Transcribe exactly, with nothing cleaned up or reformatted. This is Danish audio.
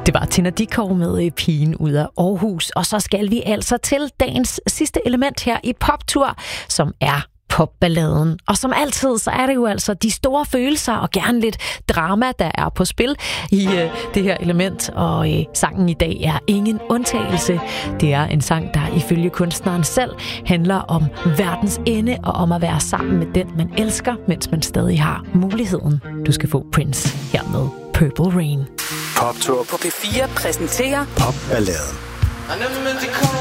Det var Tina Dickow med Pigen ud af Aarhus. Og så skal vi altså til dagens sidste element her i Poptur, som er popballaden. Og som altid, så er det jo altså de store følelser og gerne lidt drama, der er på spil i øh, det her element. Og øh, sangen i dag er ingen undtagelse. Det er en sang, der ifølge kunstneren selv handler om verdens ende og om at være sammen med den, man elsker, mens man stadig har muligheden. Du skal få Prince her med Purple Rain. Poptur på P fire præsenterer Popballaden.